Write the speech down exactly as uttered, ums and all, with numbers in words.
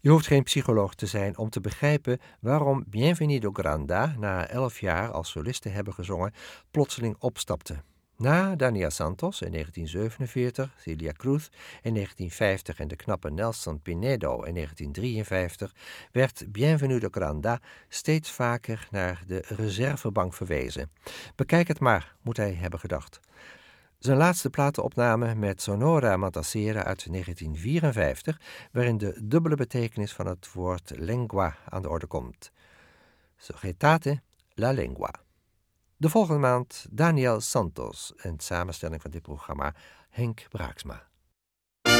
Je hoeft geen psycholoog te zijn om te begrijpen waarom Bienvenido Granda na elf jaar als solist te hebben gezongen plotseling opstapte. Na Daniel Santos in negentien zevenenveertig, Celia Cruz in negentien vijftig en de knappe Nelson Pinedo in negentien drieënvijftig werd Bienvenido Granda steeds vaker naar de reservebank verwezen. Bekijk het maar, moet hij hebben gedacht. Zijn laatste platenopname met Sonora Matassera uit negentien vierenvijftig, waarin de dubbele betekenis van het woord lengua aan de orde komt. Societate la lengua. De volgende maand Daniel Santos en samenstelling van dit programma Henk Braaksma.